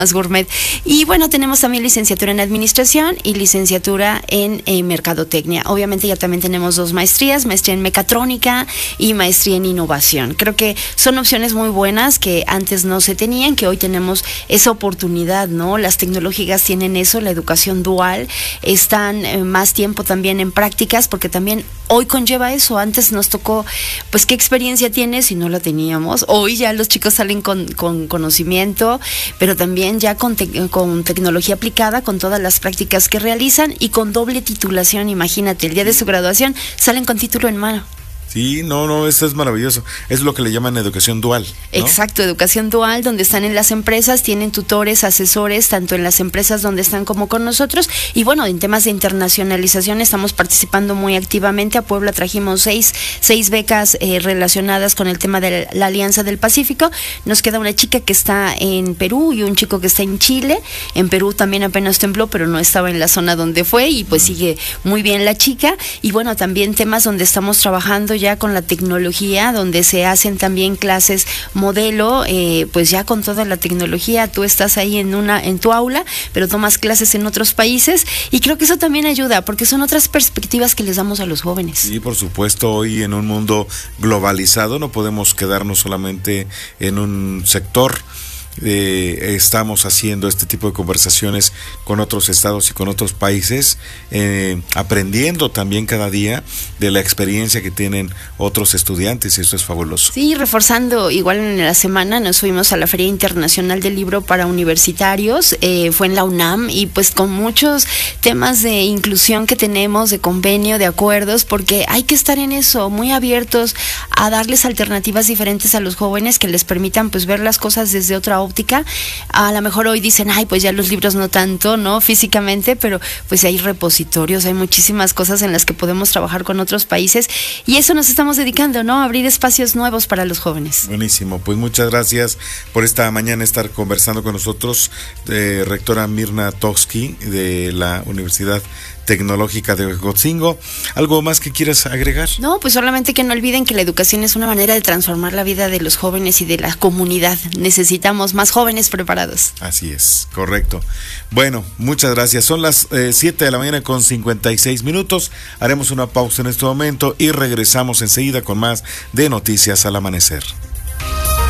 más gourmet. Y bueno, tenemos también licenciatura en administración y licenciatura en mercadotecnia. Obviamente ya también tenemos 2 maestrías, maestría en mecatrónica y maestría en innovación. Creo que son opciones muy buenas que antes no se tenían, que hoy tenemos esa oportunidad, ¿no? Las tecnológicas tienen eso, la educación dual, están más tiempo también en prácticas, porque también hoy conlleva eso. Antes nos tocó, pues, ¿qué experiencia tienes si no la teníamos? Hoy ya los chicos salen con conocimiento, pero también ya con tecnología aplicada, con todas las prácticas que realizan y con doble titulación. Imagínate, el día de su graduación salen con título en mano. Sí, no, eso es maravilloso. Es lo que le llaman educación dual, ¿no? Exacto, educación dual, donde están en las empresas, tienen tutores, asesores, tanto en las empresas donde están como con nosotros. Y bueno, en temas de internacionalización estamos participando muy activamente. A Puebla trajimos seis becas relacionadas con el tema de la Alianza del Pacífico. Nos queda una chica que está en Perú y un chico que está en Chile. En Perú también apenas tembló, pero no estaba en la zona donde fue, y pues sigue muy bien la chica. Y bueno, también temas donde estamos trabajando ya con la tecnología, donde se hacen también clases modelo, pues ya con toda la tecnología. Tú estás ahí en tu aula, pero tomas clases en otros países, y creo que eso también ayuda, porque son otras perspectivas que les damos a los jóvenes. Sí, por supuesto, hoy en un mundo globalizado no podemos quedarnos solamente en un sector. Estamos haciendo este tipo de conversaciones con otros estados y con otros países, aprendiendo también cada día de la experiencia que tienen otros estudiantes, y eso es fabuloso. Sí, reforzando, igual en la semana nos fuimos a la Feria Internacional del Libro para Universitarios, fue en la UNAM, y pues con muchos temas de inclusión que tenemos, de convenio, de acuerdos, porque hay que estar en eso, muy abiertos a darles alternativas diferentes a los jóvenes que les permitan pues ver las cosas desde otra óptica. A lo mejor hoy dicen, ay, pues ya los libros no tanto, ¿no? Físicamente, pero pues hay repositorios, hay muchísimas cosas en las que podemos trabajar con otros países, y eso nos estamos dedicando, ¿no? A abrir espacios nuevos para los jóvenes. Buenísimo, pues muchas gracias por esta mañana estar conversando con nosotros, rectora Mirna Toksky de la Universidad Tecnológica de Huejotzingo. ¿Algo más que quieras agregar? No, pues solamente que no olviden que la educación es una manera de transformar la vida de los jóvenes y de la comunidad. Necesitamos más jóvenes preparados. Así es, correcto. Bueno, muchas gracias. Son las 7 de la mañana con 56 minutos. Haremos una pausa en este momento y regresamos enseguida con más de Noticias al Amanecer.